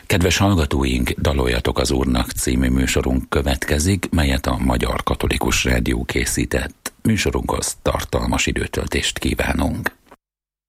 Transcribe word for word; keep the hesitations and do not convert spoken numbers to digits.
Kedves hallgatóink, Daloljatok az Úrnak című műsorunk következik, melyet a Magyar Katolikus Rádió készített. Műsorunkhoz tartalmas időtöltést kívánunk.